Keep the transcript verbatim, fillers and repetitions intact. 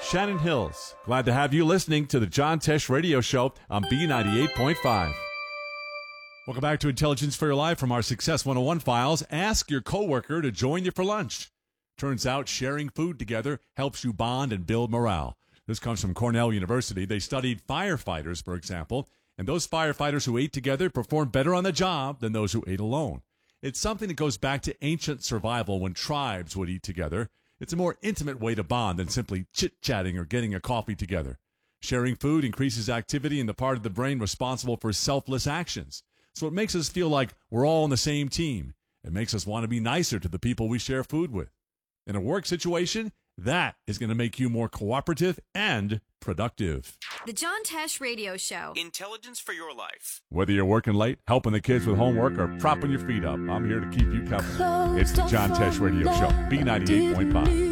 Shannon Hills. Glad to have you listening to the John Tesh Radio Show on B ninety-eight point five. Welcome back to Intelligence for Your Life from our Success one oh one files. Ask your coworker to join you for lunch. Turns out sharing food together helps you bond and build morale. This comes from Cornell University. They studied firefighters, for example, and those firefighters who ate together performed better on the job than those who ate alone. It's something that goes back to ancient survival when tribes would eat together. It's a more intimate way to bond than simply chit-chatting or getting a coffee together. Sharing food increases activity in the part of the brain responsible for selfless actions. So it makes us feel like we're all on the same team. It makes us want to be nicer to the people we share food with. In a work situation, that is going to make you more cooperative and productive. The John Tesh Radio Show. Intelligence for your life. Whether you're working late, helping the kids with homework, or propping your feet up, I'm here to keep you company. It's the John Tesh Radio Show, B ninety-eight point five.